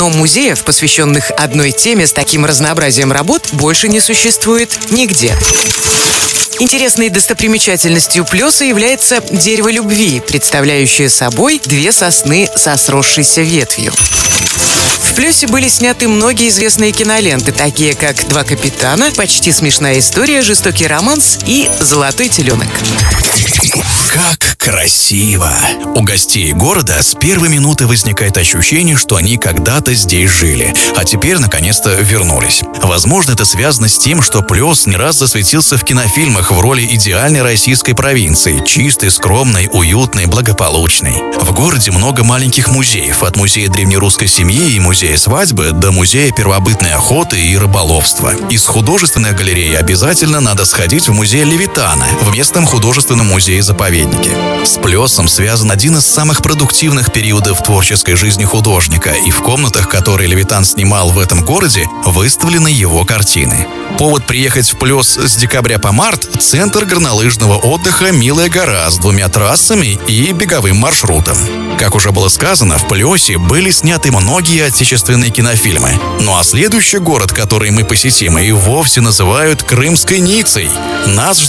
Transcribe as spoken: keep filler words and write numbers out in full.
Но музеев, посвященных одной теме с таким разнообразием работ, больше не существует нигде. Интересной достопримечательностью Плеса является дерево любви, представляющее собой две сосны со сросшейся ветвью. В Плесе были сняты многие известные киноленты, такие как «Два капитана», «Почти смешная история», «Жестокий романс» и «Золотой теленок». Как красиво! У гостей города с первой минуты возникает ощущение, что они когда-то здесь жили, а теперь наконец-то вернулись. Возможно, это связано с тем, что Плес не раз засветился в кинофильмах в роли идеальной российской провинции, чистой, скромной, уютной, благополучной. В городе много маленьких музеев, от музея древнерусской семьи и музея свадьбы до музея первобытной охоты и рыболовства. Из художественной галереи обязательно надо сходить в музей Левитана, в местном художественном музее-заповеднике. С Плесом связан один из самых продуктивных периодов творческой жизни художника, и в комнатах, которые Левитан снимал в этом городе, выставлены его картины. Повод приехать в Плес с декабря по март – центр горнолыжного отдыха «Милая гора» с двумя трассами и беговым маршрутом. Как уже было сказано, в Плесе были сняты многие отечественные кинофильмы. Ну а следующий город, который мы посетим, и вовсе называют Крымской Ниццей. Нас ждет